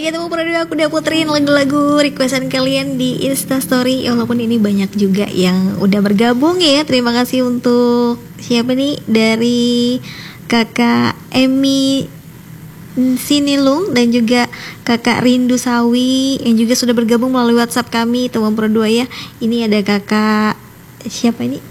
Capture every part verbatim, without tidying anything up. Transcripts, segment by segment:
lagi teman produk, aku udah puterin lagu-lagu requestan kalian di Instastory. Walaupun ini banyak juga yang udah bergabung ya. Terima kasih untuk siapa nih, dari kakak Emi Sinilung dan juga kakak Rindu Sawi yang juga sudah bergabung melalui WhatsApp kami teman produk ya. Ini ada kakak siapa ini?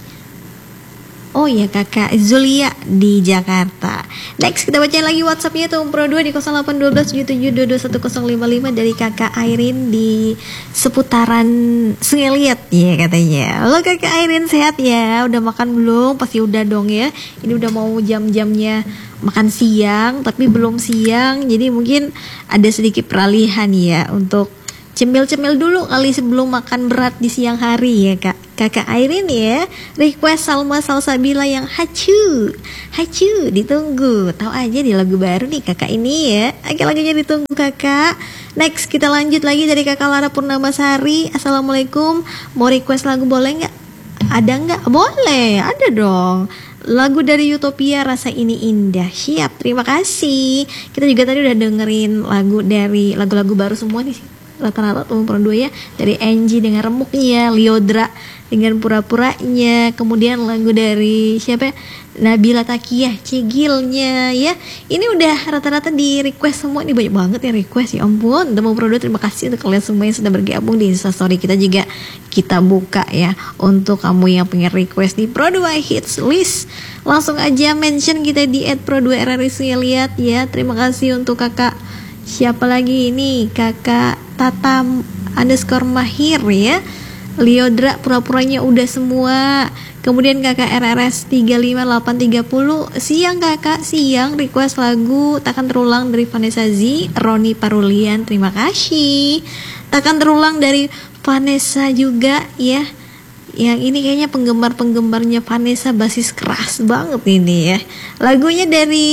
Oh ya, kakak Zulia di Jakarta. Next kita bacain lagi WhatsAppnya tuh Pro dua di nol delapan satu dua tujuh tujuh dua dua satu nol lima lima dari kakak Airin di seputaran Sungai Liat ya katanya. Halo kakak Airin, sehat ya? Udah makan belum? Pasti udah dong ya. Ini udah mau jam-jamnya makan siang tapi belum siang. Jadi mungkin ada sedikit peralihan ya untuk cemil-cemil dulu kali sebelum makan berat di siang hari ya kak. Kakak Airin ya, request Salma Salsabila yang hacu, hacu ditunggu. Tahu aja di lagu baru nih kakak ini ya. Oke, lagunya ditunggu kakak. Next kita lanjut lagi dari kakak Lara Purnamasari. Assalamualaikum, mau request lagu boleh nggak? Ada nggak? Boleh, ada dong. Lagu dari Utopia, Rasa Ini Indah. Siap, terima kasih. Kita juga tadi udah dengerin lagu dari lagu-lagu baru semua nih rata-rata tuh dua ya, dari Angie dengan Remuknya, Liodra dengan Pura-puranya, kemudian lagu dari siapa ya? Nabila Takiyah, Cigilnya ya. Ini udah rata-rata di request semua. Ini banyak banget yang request, ya ampun. Demo Pro dua terima kasih untuk kalian semua yang sudah bergabung di Instastory kita juga. Kita buka ya untuk kamu yang pengen request di Pro dua Hits List. Langsung aja mention kita di et pro dua r r i lihat ya. Terima kasih untuk kakak siapa lagi ini, kakak Tata underscore Mahir ya, Liodra pura-puranya udah semua. Kemudian kakak R R S tiga lima delapan tiga nol, siang kakak, siang request lagu Takkan Terulang dari Vanessa Z, Roni Parulian, terima kasih. Takkan Terulang dari Vanessa juga ya. Yang ini kayaknya penggemar-penggemarnya Vanessa, basis keras banget ini ya. Lagunya dari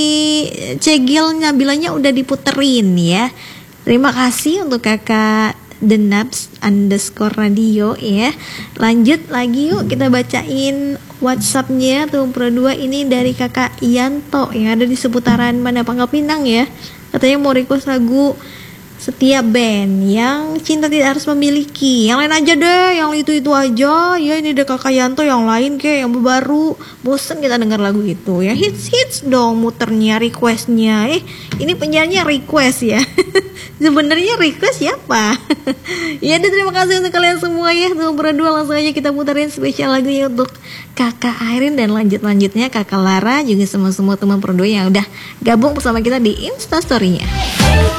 Cegil Nabilanya udah diputerin ya. Terima kasih untuk kakak Denaps underscore radio ya. Lanjut lagi yuk, kita bacain WhatsAppnya tuh Pro dua. Ini dari kakak Yanto yang ada di seputaran mana, Pangkal Pinang ya. Katanya mau request lagu Setiap Band yang Cinta Tidak Harus Memiliki. Yang lain aja deh, yang itu-itu aja ya. Ini ada kakak Yanto, yang lain kayak yang baru. Bosen kita dengar lagu itu ya. Hits-hits dong muternya, requestnya. Eh ini penyanyinya request ya. Sebenarnya request siapa? Ya udah, terima kasih untuk kalian semua ya. Tuh berdua langsung aja kita puterin spesial lagunya untuk kakak Airin. Dan lanjut-lanjutnya kakak Lara juga semua-semua teman berdua yang udah gabung bersama kita di Instastory-nya.